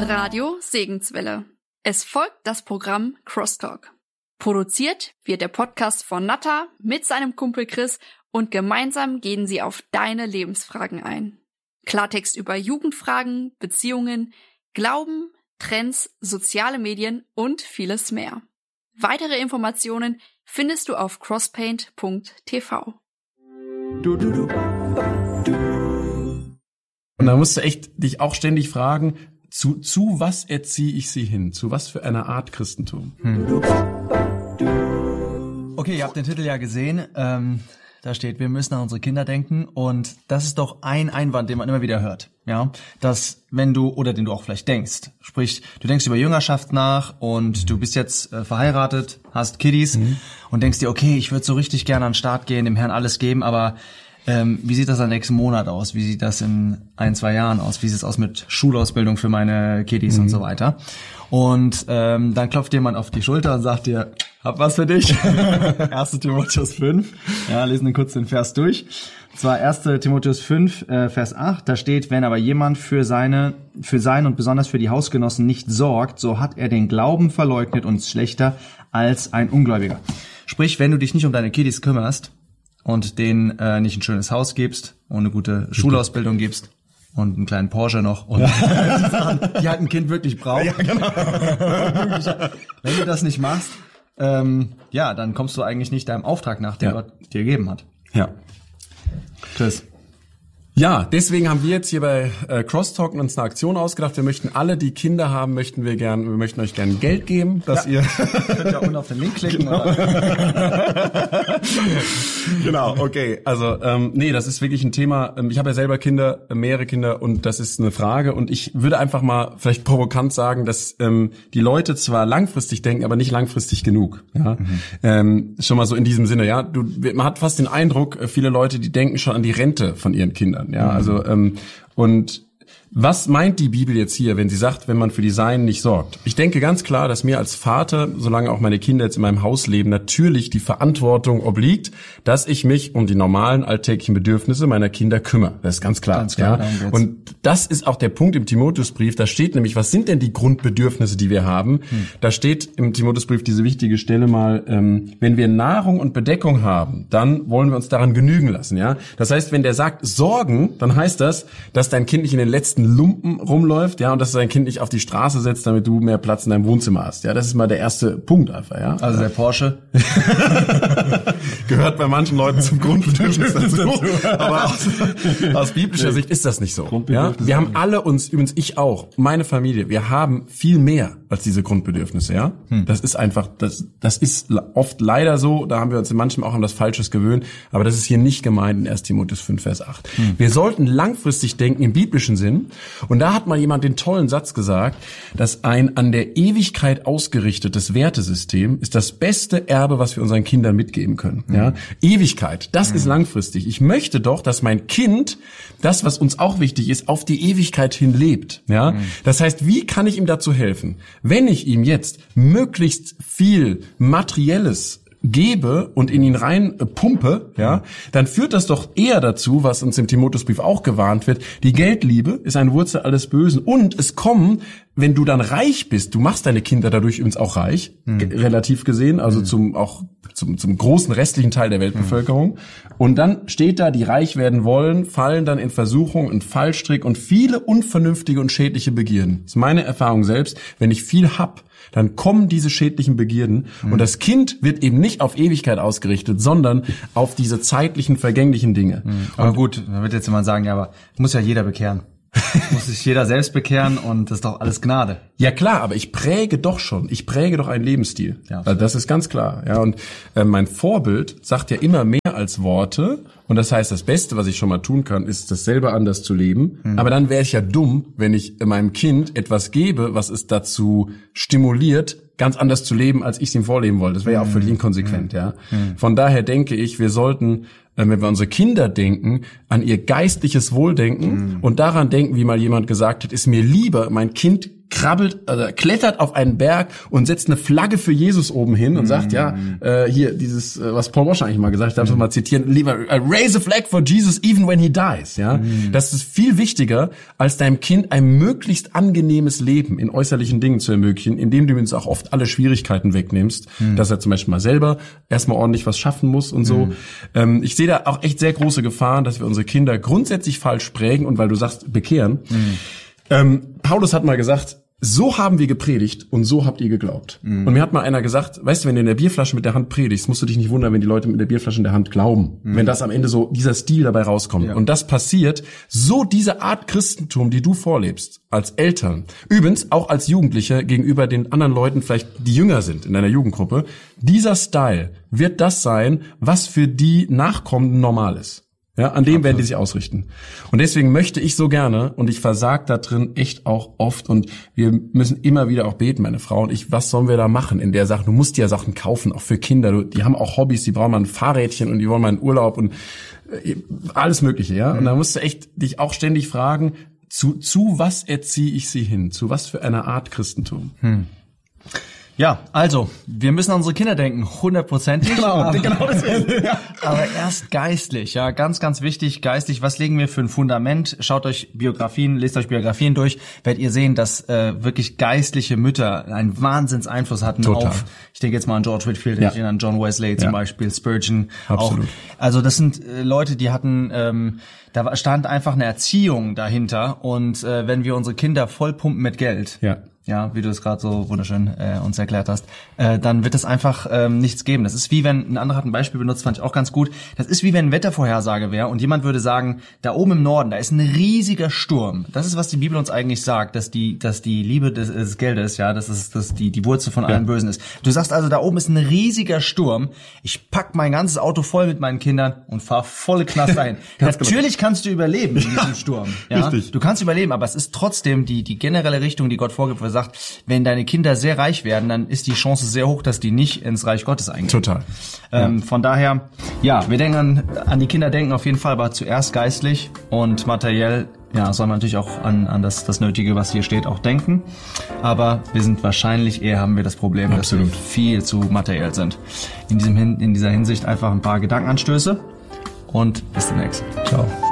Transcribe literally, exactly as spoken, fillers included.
Radio Segenswelle. Es folgt das Programm Crosstalk. Produziert wird der Podcast von Natta mit seinem Kumpel Chris und gemeinsam gehen sie auf deine Lebensfragen ein. Klartext über Jugendfragen, Beziehungen, Glauben, Trends, soziale Medien und vieles mehr. Weitere Informationen findest du auf crosspaint punkt t v. Du, du, du. Und da musst du echt dich auch ständig fragen, zu, zu was erziehe ich sie hin? Zu was für einer Art Christentum? Hm. Okay, ihr habt den Titel ja gesehen. Ähm, da steht, wir müssen an unsere Kinder denken. Und das ist doch ein Einwand, den man immer wieder hört. Ja, dass wenn du, oder den du auch vielleicht denkst, sprich, du denkst über Jüngerschaft nach und du bist jetzt äh, verheiratet, hast Kiddies mhm. und denkst dir, okay, ich würde so richtig gerne an den Start gehen, dem Herrn alles geben, aber ähm, wie sieht das am nächsten Monat aus? Wie sieht das in ein, zwei Jahren aus? Wie sieht es aus mit Schulausbildung für meine Kiddies mhm. und so weiter? Und ähm, dann klopft jemand auf die Schulter und sagt dir, hab was für dich. erster Timotheus fünf. Ja, lesen wir kurz den Vers durch. Und zwar erster Timotheus fünf, äh, Vers acht. Da steht, wenn aber jemand für seine, für sein und besonders für die Hausgenossen nicht sorgt, so hat er den Glauben verleugnet und ist schlechter als ein Ungläubiger. Sprich, wenn du dich nicht um deine Kiddies kümmerst und denen äh, nicht ein schönes Haus gibst und eine gute Schulausbildung gibst, und einen kleinen Porsche noch. Und ja. die, Sachen, die halt ein Kind wirklich braucht. Ja, genau. Wenn du das nicht machst, ähm, ja, dann kommst du eigentlich nicht deinem Auftrag nach, den ja. Gott dir gegeben hat. Ja. Chris. Ja, deswegen haben wir jetzt hier bei äh, Crosstalk uns eine Aktion ausgedacht. Wir möchten alle, die Kinder haben, möchten wir gern, wir möchten euch gerne Geld geben, dass ja. ihr könnt ja unten auf den Link klicken. Genau, oder? Genau, okay. Also ähm, nee, das ist wirklich ein Thema. Ich habe ja selber Kinder, mehrere Kinder, und das ist eine Frage. Und ich würde einfach mal vielleicht provokant sagen, dass ähm, die Leute zwar langfristig denken, aber nicht langfristig genug. Ja, mhm. ähm, schon mal so in diesem Sinne. Ja, du, man hat fast den Eindruck, viele Leute, die denken schon an die Rente von ihren Kindern. Ja, also ähm, und was meint die Bibel jetzt hier, wenn sie sagt, wenn man für die Seinen nicht sorgt? Ich denke ganz klar, dass mir als Vater, solange auch meine Kinder jetzt in meinem Haus leben, natürlich die Verantwortung obliegt, dass ich mich um die normalen alltäglichen Bedürfnisse meiner Kinder kümmere. Das ist ganz klar. Ganz klar, ja. Und das ist auch der Punkt im Timotheusbrief. Da steht nämlich, was sind denn die Grundbedürfnisse, die wir haben? Hm. Da steht im Timotheusbrief diese wichtige Stelle mal, ähm, wenn wir Nahrung und Bedeckung haben, dann wollen wir uns daran genügen lassen. Ja, das heißt, wenn der sagt Sorgen, dann heißt das, dass dein Kind nicht in den letzten Lumpen rumläuft, ja, und dass du dein Kind nicht auf die Straße setzt, damit du mehr Platz in deinem Wohnzimmer hast. Ja, das ist mal der erste Punkt einfach, ja. Also der Porsche gehört bei manchen Leuten zum Grundbedürfnis dazu. Aber aus, aus biblischer Sicht ist das nicht so. Ja, wir haben alle uns, übrigens ich auch, meine Familie, wir haben viel mehr als diese Grundbedürfnisse, ja. Hm. Das ist einfach, das, das ist oft leider so, da haben wir uns in manchem auch an das Falsches gewöhnt, aber das ist hier nicht gemeint in erster Timotheus fünf, Vers acht. Hm. Wir sollten langfristig denken im biblischen Sinn. Und da hat mal jemand den tollen Satz gesagt, dass ein an der Ewigkeit ausgerichtetes Wertesystem ist das beste Erbe, was wir unseren Kindern mitgeben können. Mhm. Ja? Ewigkeit, das mhm. ist langfristig. Ich möchte doch, dass mein Kind das, was uns auch wichtig ist, auf die Ewigkeit hin lebt. Ja? Mhm. Das heißt, wie kann ich ihm dazu helfen? Wenn ich ihm jetzt möglichst viel Materielles gebe und in ihn rein äh, pumpe, ja, dann führt das doch eher dazu, was uns im Timotheusbrief auch gewarnt wird, die Geldliebe ist eine Wurzel alles Bösen, und es kommen, wenn du dann reich bist, du machst deine Kinder dadurch übrigens auch reich, mhm. ge- relativ gesehen, also mhm. zum auch zum zum großen restlichen Teil der Weltbevölkerung, mhm. und dann steht da, die reich werden wollen, fallen dann in Versuchung und Fallstrick und viele unvernünftige und schädliche Begierden. Das ist meine Erfahrung selbst, wenn ich viel hab, dann kommen diese schädlichen Begierden, mhm. und das Kind wird eben nicht auf Ewigkeit ausgerichtet, sondern auf diese zeitlichen, vergänglichen Dinge. Mhm. Aber und gut, da wird jetzt jemand sagen, ja, aber muss ja jeder bekehren. Muss sich jeder selbst bekehren, und das ist doch alles Gnade. Ja klar, aber ich präge doch schon, ich präge doch einen Lebensstil. Ja, das ist ganz klar. Ja, und äh, mein Vorbild sagt ja immer mehr als Worte, und das heißt, das Beste, was ich schon mal tun kann, ist, das selber anders zu leben. Mhm. Aber dann wäre ich ja dumm, wenn ich meinem Kind etwas gebe, was es dazu stimuliert, ganz anders zu leben, als ich es ihm vorleben wollte. Das wäre ja auch völlig inkonsequent. Ja. Mhm. Von daher denke ich, wir sollten, wenn wir unsere Kinder denken, an ihr geistliches Wohldenken mhm. und daran denken, wie mal jemand gesagt hat, ist mir lieber, mein Kind krabbelt, also klettert auf einen Berg und setzt eine Flagge für Jesus oben hin und mm. sagt, ja, äh, hier dieses, äh, was Paul Washer eigentlich mal gesagt hat, darf ich mm. mal zitieren, lieber uh, raise a flag for Jesus even when he dies. Ja, mm. Das ist viel wichtiger, als deinem Kind ein möglichst angenehmes Leben in äußerlichen Dingen zu ermöglichen, indem du uns auch oft alle Schwierigkeiten wegnimmst, mm. dass er zum Beispiel mal selber erstmal ordentlich was schaffen muss und so. Mm. Ähm, ich sehe da auch echt sehr große Gefahren, dass wir unsere Kinder grundsätzlich falsch prägen und weil du sagst, bekehren. Mm. Ähm, Paulus hat mal gesagt, so haben wir gepredigt und so habt ihr geglaubt. Mm. Und mir hat mal einer gesagt, weißt du, wenn du in der Bierflasche mit der Hand predigst, musst du dich nicht wundern, wenn die Leute mit der Bierflasche in der Hand glauben. Mm. Wenn das am Ende so, dieser Stil dabei rauskommt. Ja. Und das passiert, so diese Art Christentum, die du vorlebst, als Eltern, übrigens auch als Jugendliche gegenüber den anderen Leuten, vielleicht die jünger sind in deiner Jugendgruppe, dieser Style wird das sein, was für die Nachkommenden normal ist. Ja, an dem Absolut. Werden die sich ausrichten. Und deswegen möchte ich so gerne, und ich versag da drin echt auch oft, und wir müssen immer wieder auch beten, meine Frau und ich, was sollen wir da machen in der Sache? Du musst dir ja Sachen kaufen, auch für Kinder. Du, die haben auch Hobbys, die brauchen mal ein Fahrrädchen und die wollen mal einen Urlaub und äh, alles Mögliche, ja. Mhm. Und da musst du echt dich auch ständig fragen, zu, zu was erziehe ich sie hin? Zu was für einer Art Christentum? Hm. Ja, also, wir müssen an unsere Kinder denken, hundertprozentig. Genau, aber, genau das ist, ja. Aber erst geistlich, ja, ganz, ganz wichtig, geistlich, was legen wir für ein Fundament? Schaut euch Biografien, lest euch Biografien durch, werdet ihr sehen, dass äh, wirklich geistliche Mütter einen Wahnsinnseinfluss hatten Total. Auf, ich denke jetzt mal an George Whitefield, ja. ich denke an John Wesley zum ja. Beispiel, Spurgeon. Absolut. Auch. Also das sind äh, Leute, die hatten, ähm, da stand einfach eine Erziehung dahinter und äh, wenn wir unsere Kinder vollpumpen mit Geld, ja. ja, wie du es gerade so wunderschön äh, uns erklärt hast, äh, dann wird es einfach ähm, nichts geben. Das ist wie wenn, ein anderer hat ein Beispiel benutzt, fand ich auch ganz gut, das ist wie wenn Wettervorhersage wäre und jemand würde sagen, da oben im Norden, da ist ein riesiger Sturm. Das ist, was die Bibel uns eigentlich sagt, dass die dass die Liebe des, des Geldes, ja, dass es dass die die Wurzel von allem ja. Bösen ist. Du sagst also, da oben ist ein riesiger Sturm, ich pack mein ganzes Auto voll mit meinen Kindern und fahr volle Knast dahin. Natürlich genau. kannst du überleben in diesem ja, Sturm. Ja? Richtig. Du kannst überleben, aber es ist trotzdem die die generelle Richtung, die Gott vorgibt, sagt, wenn deine Kinder sehr reich werden, dann ist die Chance sehr hoch, dass die nicht ins Reich Gottes eingehen. Total. Ähm, ja. Von daher, ja, wir denken an, an die Kinder denken auf jeden Fall, aber zuerst geistlich und materiell, ja, soll man natürlich auch an, an das, das Nötige, was hier steht, auch denken. Aber wir sind wahrscheinlich eher, haben wir das Problem, Absolut. Dass wir viel zu materiell sind. In diesem, in dieser Hinsicht einfach ein paar Gedankenanstöße und bis demnächst. Ciao.